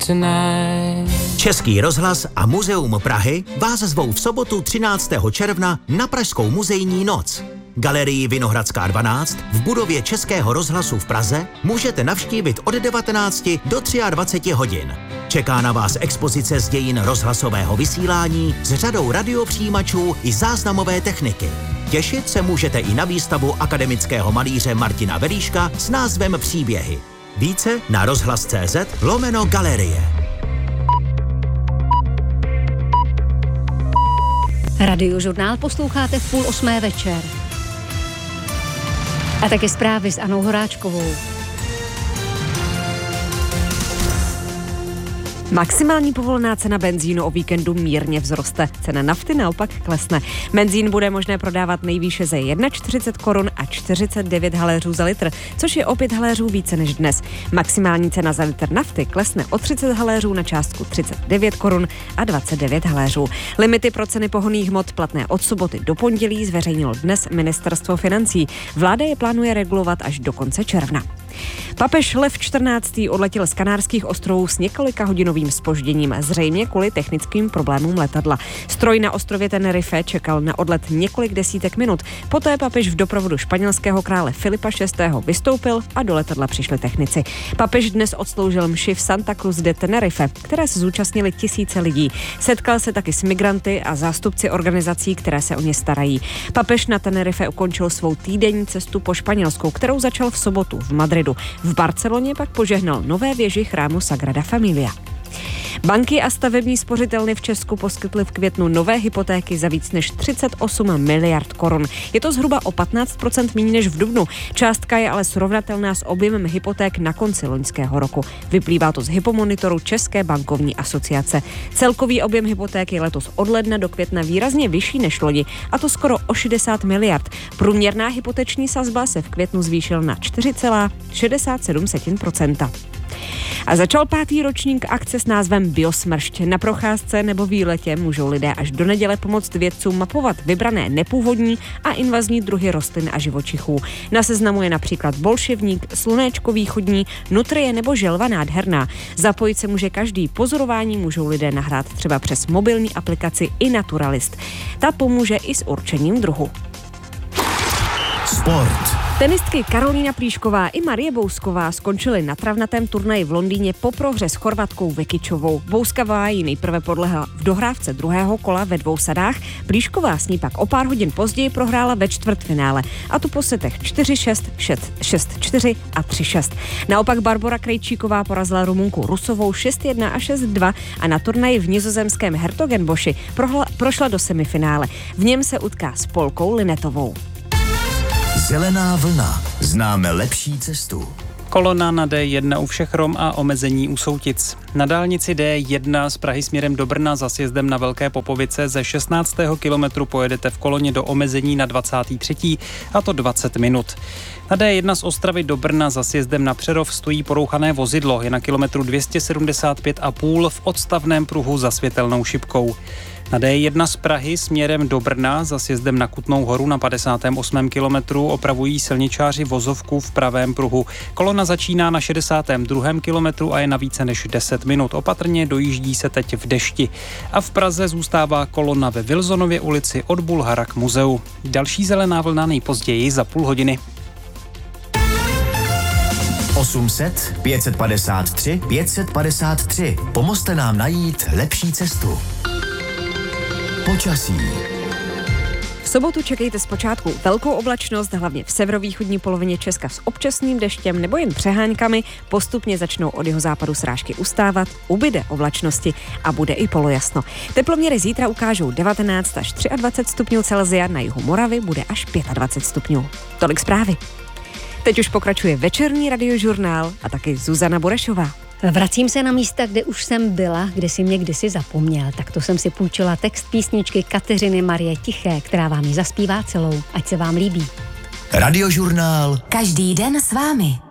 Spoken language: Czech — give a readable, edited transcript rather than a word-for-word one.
tonight. Český rozhlas a Muzeum Prahy vás zvou v sobotu 13. června na Pražskou muzejní noc. Galerii Vinohradská 12 v budově Českého rozhlasu v Praze můžete navštívit od 19 do 23 hodin. Čeká na vás expozice z dějin rozhlasového vysílání s řadou radiopřijímačů i záznamové techniky. Těšit se můžete i na výstavu akademického malíře Martina Veríška s názvem Příběhy. Více na rozhlas.cz/galerie. Radiožurnál posloucháte v 7:30 večer. A také zprávy s Anou Horáčkovou. Maximální povolená cena benzínu o víkendu mírně vzroste. Cena nafty naopak klesne. Benzín bude možné prodávat nejvýše za 41 korun a 49 haléřů za litr, což je o 5 haléřů více než dnes. Maximální cena za litr nafty klesne o 30 haléřů na částku 39 korun a 29 haléřů. Limity pro ceny pohonných hmot platné od soboty do pondělí zveřejnilo dnes Ministerstvo financí. Vláda je plánuje regulovat až do konce června. Papež Lev XIV. Odletěl z Kanárských ostrovů s několika hodinovým zpožděním, zřejmě kvůli technickým problémům letadla. Stroj na ostrově Tenerife čekal na odlet několik desítek minut. Poté papež v doprovodu španělského krále Filipa VI. Vystoupil a do letadla přišli technici. Papež dnes odsloužil mši v Santa Cruz de Tenerife, které se zúčastnili tisíce lidí. Setkal se taky s migranty a zástupci organizací, které se o ně starají. Papež na Tenerife ukončil svou týdenní cestu po Španělsku, kterou začal v sobotu v Madridu. V Barceloně pak požehnal nové věži chrámu Sagrada Familia. Banky a stavební spořitelny v Česku poskytly v květnu nové hypotéky za víc než 38 miliard korun. Je to zhruba o 15% méně než v dubnu. Částka je ale srovnatelná s objemem hypoték na konci loňského roku. Vyplývá to z hypomonitoru České bankovní asociace. Celkový objem hypoték je letos od ledna do května výrazně vyšší než loni, a to skoro o 60 miliard. Průměrná hypoteční sazba se v květnu zvýšil na 4,67%. A začal 5. ročník akce s názvem Biosmršť. Na procházce nebo výletě můžou lidé až do neděle pomoct vědcům mapovat vybrané nepůvodní a invazní druhy rostlin a živočichů. Na seznamu je například bolševník, slunéčkový chodní, nutrie nebo želva nádherná. Zapojit se může každý. Pozorování můžou lidé nahrát třeba přes mobilní aplikaci iNaturalist. Ta pomůže i s určením druhu. Sport. Tenistky Karolína Plíšková i Marie Bousková skončily na travnatém turnaji v Londýně po prohře s Chorvatkou Vekičovou. Bousková jí nejprve podlehla v dohrávce druhého kola ve 2 sadách, Plíšková s ní pak o pár hodin později prohrála ve čtvrtfinále, a to po setech 4-6, 6-4 a 3-6. Naopak Barbora Krejčíková porazila Rumunku Rusovou 6-1 a 6-2 a na turnaji v nizozemském Hertogenboši prošla do semifinále. V něm se utká s Polkou Linetovou. Zelená vlna. Známe lepší cestu. Kolona na D1 u Všechrom a omezení u Soutic. Na dálnici D1 z Prahy směrem do Brna za sjezdem na Velké Popovice ze 16. kilometru pojedete v koloně do omezení na 23. a to 20 minut. Na D1 z Ostravy do Brna za sjezdem na Přerov stojí porouchané vozidlo. Je na kilometru 275,5 v odstavném pruhu za světelnou šipkou. Na D1 z Prahy směrem do Brna za sjezdem na Kutnou Horu na 58. kilometru opravují silničáři vozovku v pravém pruhu. Kolona začíná na 62. kilometru a je na více než 10 minut. Opatrně dojíždí se teď v dešti. A v Praze zůstává kolona ve Wilsonově ulici od Bulhara k muzeu. Další zelená vlna nejpozději za půl hodiny. 800 553 553. Pomozte nám najít lepší cestu. Počasí. V sobotu čekejte zpočátku velkou oblačnost, hlavně v severovýchodní polovině Česka s občasným deštěm nebo jen přehánkami. Postupně začnou od jihozápadu srážky ustávat, ubyde oblačnosti a bude i polojasno. Teploměry zítra ukážou 19 až 23 stupňů Celsia, na jihu Moravy bude až 25 stupňů. Tolik zprávy. Teď už pokračuje večerní radiožurnál a taky Zuzana Burešová. Vracím se na místa, kde už jsem byla, kde si mě kdysi zapomněl. Tak to jsem si půjčila text písničky Kateřiny Marie Tiché, která vám ji zaspívá celou. Ať se vám líbí. Radiožurnál. Každý den s vámi.